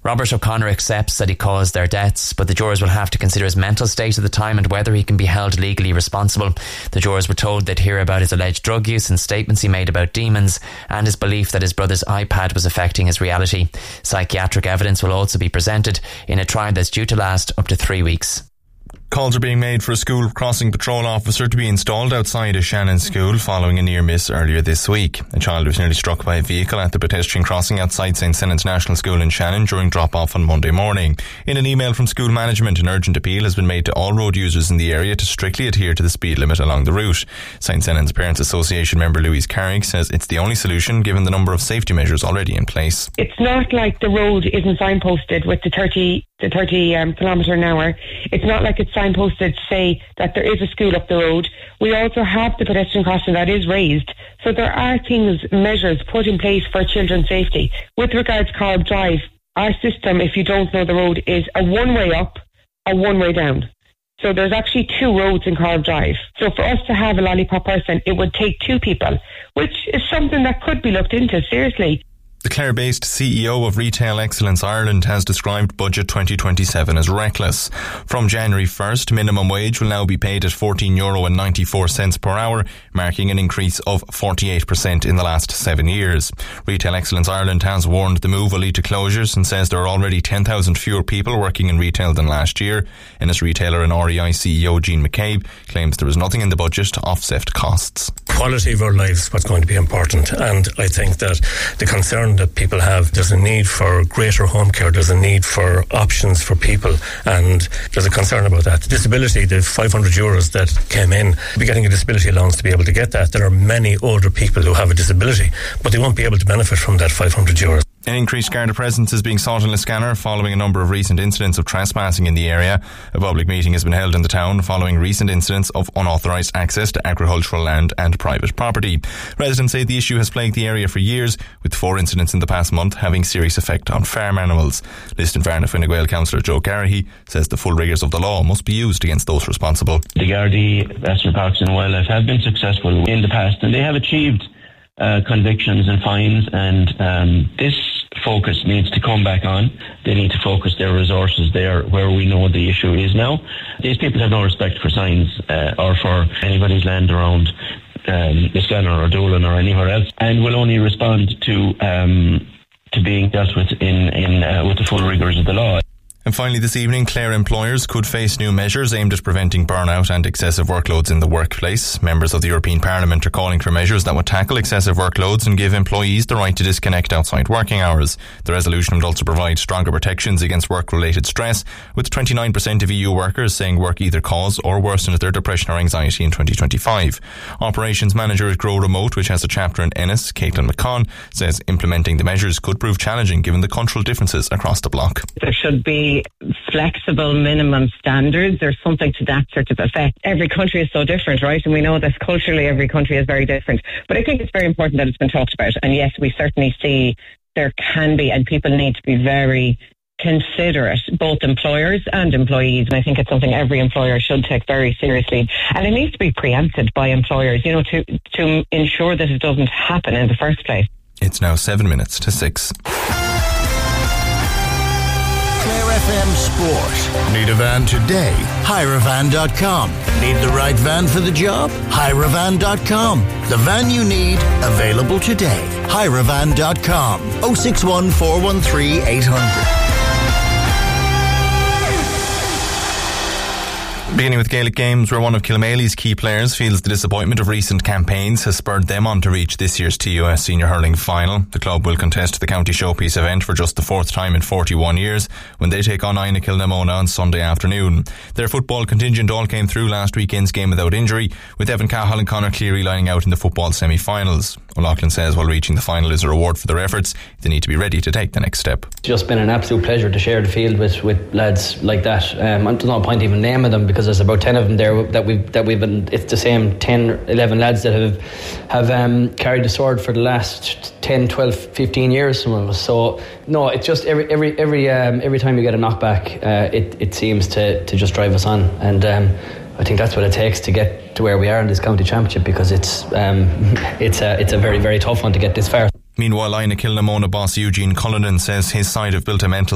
Robert O'Connor accepts that he caused their deaths, but the jurors will have to consider his mental state at the time and whether he can be held legally responsible. The jurors were told they'd hear about his alleged drug use and statements he made about demons and his belief that his brother's iPad was affecting his reality. Psychiatric evidence will also be presented in a trial that's due to last up to 3 weeks. Calls are being made for a school crossing patrol officer to be installed outside a Shannon school following a near miss earlier this week. A child was nearly struck by a vehicle at the pedestrian crossing outside St. Senan's National School in Shannon during drop-off on Monday morning. In an email from school management, an urgent appeal has been made to all road users in the area to strictly adhere to the speed limit along the route. St. Senan's Parents Association member Louise Carrick says it's the only solution given the number of safety measures already in place. It's not like the road isn't signposted with the 30 kilometre an hour. It's not like it's signposted to say that there is a school up the road. We also have the pedestrian crossing that is raised. So there are measures put in place for children's safety. With regards to Corb Drive, our system, if you don't know the road, is a one-way up, a one-way down. So there's actually 2 roads in Corb Drive. So for us to have a lollipop person, it would take 2 people, which is something that could be looked into seriously. The Clare-based CEO of Retail Excellence Ireland has described Budget 2027 as reckless. From January 1st, minimum wage will now be paid at €14.94 per hour, marking an increase of 48% in the last 7 years. Retail Excellence Ireland has warned the move will lead to closures and says there are already 10,000 fewer people working in retail than last year. Ennis retailer and REI CEO Jean McCabe claims there is nothing in the budget to offset costs. Quality of our lives is what's going to be important, and I think that the concern that people have, there's a need for greater home care, there's a need for options for people, and there's a concern about that. The disability, the €500 that came in, be getting a disability allowance to be able to get that. There are many older people who have a disability, but they won't be able to benefit from that €500. An increased Garda presence is being sought in Liscannor following a number of recent incidents of trespassing in the area. A public meeting has been held in the town following recent incidents of unauthorised access to agricultural land and private property. Residents say the issue has plagued the area for years, with 4 incidents in the past month having serious effect on farm animals. Liston Farna Fine Gael councillor Joe Garrahy says the full rigours of the law must be used against those responsible. The Gardaí, Western Parks and Wildlife have been successful in the past, and they have achieved convictions and fines, and this focus needs to come back on. They need to focus their resources there where we know the issue is now. These people have no respect for signs or for anybody's land around Liscannor or Doolin or anywhere else, and will only respond to being dealt with with the full rigours of the law. And finally this evening, Clare employers could face new measures aimed at preventing burnout and excessive workloads in the workplace. Members of the European Parliament are calling for measures that would tackle excessive workloads and give employees the right to disconnect outside working hours. The resolution would also provide stronger protections against work-related stress, with 29% of EU workers saying work either caused or worsened their depression or anxiety in 2025. Operations manager at Grow Remote, which has a chapter in Ennis, Caitlin McCann, says implementing the measures could prove challenging given the cultural differences across the bloc. There should be flexible minimum standards or something to that sort of effect. Every country is so different, right? And we know that culturally every country is very different. But I think it's very important that it's been talked about. And yes, we certainly see there can be, and people need to be very considerate, both employers and employees. And I think it's something every employer should take very seriously. And it needs to be preempted by employers, to ensure that it doesn't happen in the first place. It's now 7 minutes to 6. Clare FM Sport. Need a van today? Hirevan.com. Need the right van for the job? Hirevan.com. The van you need, available today. Hirevan.com. 061 413 800. Beginning with Gaelic Games, where one of Kilmaley's key players feels the disappointment of recent campaigns has spurred them on to reach this year's TUS Senior Hurling Final. The club will contest the County Showpiece event for just the 4th time in 41 years when they take on Aina Kilnamona on Sunday afternoon. Their football contingent all came through last weekend's game without injury, with Evan Cahill and Conor Cleary lining out in the football semi-finals. O'Loughlin says while reaching the final is a reward for their efforts, they need to be ready to take the next step. It's just been an absolute pleasure to share the field with lads like that. There's no point even naming them because there's about 10 of them there that we've been. It's the same 10 or 11 lads that have carried the sword for the last 10, 12, 15 years. So no, it's just every time you get a knockback, it seems to just drive us on, and I think that's what it takes to get to where we are in this county championship, because it's a very, very tough one to get this far. Meanwhile, Aina Kilnamona boss Eugene Cullinan says his side have built a mental